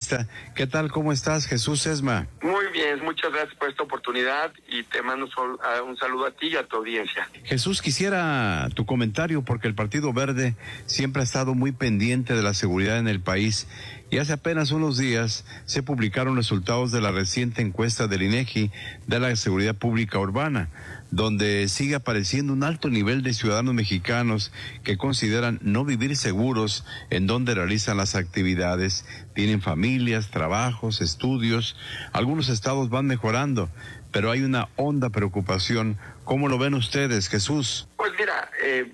periodista. ¿Qué tal? ¿Cómo estás, Jesús Sesma? Muy bien, muchas gracias por esta oportunidad y te mando un saludo a ti y a tu audiencia. Jesús, quisiera tu comentario porque el Partido Verde siempre ha estado muy pendiente de la seguridad en el país y hace apenas unos días se publicaron resultados de la reciente encuesta del INEGI de la seguridad pública urbana, donde sigue apareciendo un alto nivel de ciudadanos mexicanos que consideran no vivir seguros en donde realizan las actividades. Tienen familias, trabajos, estudios. Algunos estados van mejorando, pero hay una honda preocupación. ¿Cómo lo ven ustedes, Jesús? Pues mira,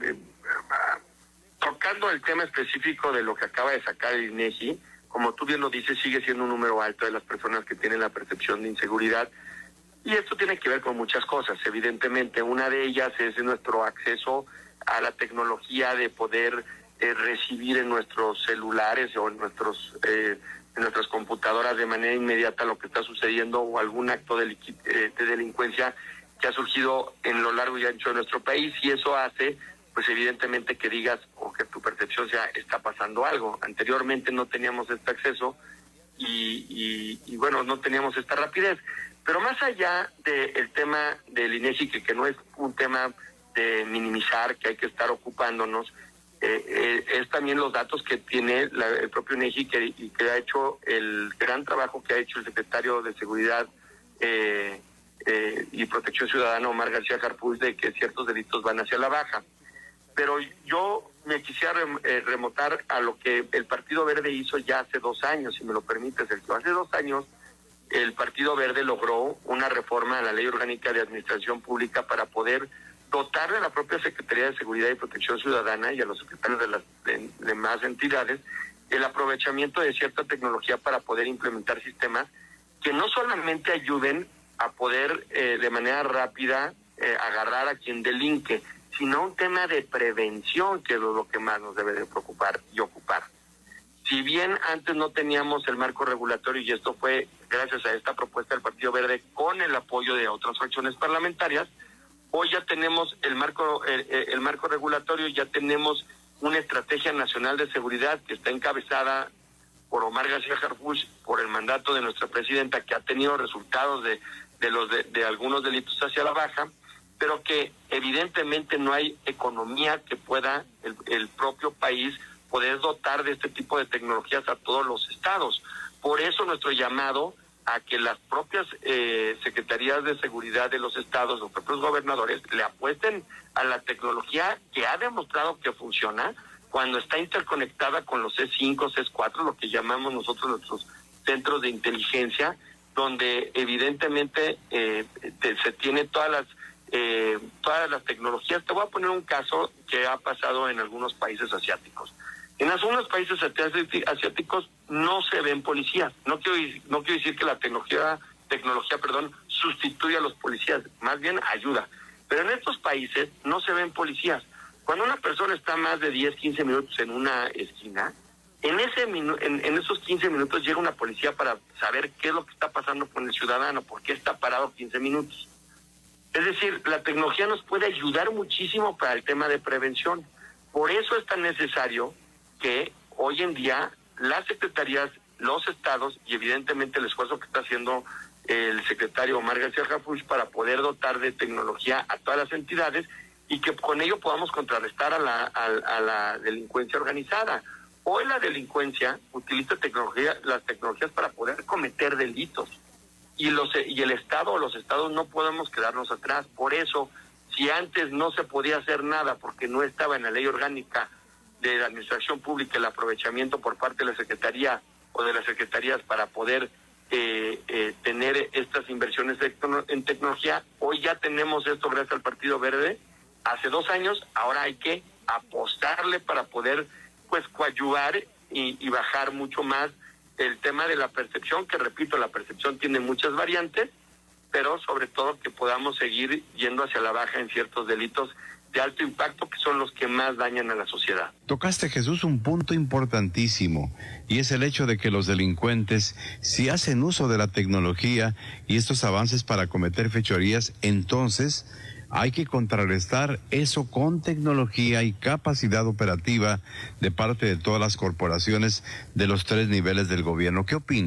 tocando el tema específico de lo que acaba de sacar el INEGI, como tú bien lo dices, sigue siendo un número alto de las personas que tienen la percepción de inseguridad. Y esto tiene que ver con muchas cosas, evidentemente. Una de ellas es nuestro acceso a la tecnología de poder recibir en nuestros celulares o en nuestras computadoras de manera inmediata lo que está sucediendo o algún acto de delincuencia que ha surgido en lo largo y ancho de nuestro país, y eso hace, pues evidentemente, que digas o que tu percepción sea está pasando algo. Anteriormente no teníamos este acceso y bueno, no teníamos esta rapidez. Pero más allá del tema del INEGI, que no es un tema de minimizar, que hay que estar ocupándonos, es también los datos que tiene el propio INEGI que ha hecho el gran trabajo que ha hecho el secretario de Seguridad y Protección Ciudadana, Omar García Harfuch, de que ciertos delitos van hacia la baja. Pero yo me quisiera remontar a lo que el Partido Verde hizo ya hace 2 años, si me lo permites, Sergio. Hace 2 años el Partido Verde logró una reforma a la Ley Orgánica de Administración Pública para poder dotarle a la propia Secretaría de Seguridad y Protección Ciudadana y a los secretarios de las demás entidades el aprovechamiento de cierta tecnología para poder implementar sistemas que no solamente ayuden a poder de manera rápida agarrar a quien delinque, sino un tema de prevención, que es lo que más nos debe de preocupar y ocupar. Si bien antes no teníamos el marco regulatorio, y esto fue gracias a esta propuesta del Partido Verde con el apoyo de otras fracciones parlamentarias, hoy ya tenemos el marco regulatorio, ya tenemos una estrategia nacional de seguridad que está encabezada por Omar García Harfuch, por el mandato de nuestra presidenta, que ha tenido resultados de algunos delitos hacia la baja, pero que evidentemente no hay economía que pueda el propio país poder dotar de este tipo de tecnologías a todos los estados. Por eso nuestro llamado a que las propias secretarías de seguridad de los estados, los propios gobernadores, le apuesten a la tecnología que ha demostrado que funciona cuando está interconectada con los C5, C4, lo que llamamos nosotros nuestros centros de inteligencia, donde evidentemente se tiene todas las tecnologías. Te voy a poner un caso que ha pasado en algunos países asiáticos. En algunos países asiáticos no se ven policías. No quiero decir que la tecnología, sustituye a los policías, más bien ayuda. Pero en estos países no se ven policías. Cuando una persona está más de 10, 15 minutos en una esquina, en esos 15 minutos llega una policía para saber qué es lo que está pasando con el ciudadano, por qué está parado 15 minutos. Es decir, la tecnología nos puede ayudar muchísimo para el tema de prevención. Por eso es tan necesario que hoy en día las secretarías, los estados y evidentemente el esfuerzo que está haciendo el secretario Omar García Harfuch para poder dotar de tecnología a todas las entidades y que con ello podamos contrarrestar a la delincuencia organizada. Hoy la delincuencia utiliza las tecnologías para poder cometer delitos y el estado o los estados no podemos quedarnos atrás. Por eso, si antes no se podía hacer nada porque no estaba en la ley orgánica de la administración pública el aprovechamiento por parte de la Secretaría o de las secretarías para poder tener estas inversiones en tecnología, hoy ya tenemos esto gracias al Partido Verde. Hace 2 años, ahora hay que apostarle para poder pues coadyuvar y bajar mucho más el tema de la percepción, que repito, la percepción tiene muchas variantes, pero sobre todo que podamos seguir yendo hacia la baja en ciertos delitos de alto impacto que son los que más dañan a la sociedad. Tocaste, Jesús, un punto importantísimo, y es el hecho de que los delincuentes, si hacen uso de la tecnología y estos avances para cometer fechorías, entonces hay que contrarrestar eso con tecnología y capacidad operativa de parte de todas las corporaciones de los 3 niveles del gobierno. ¿Qué opinas?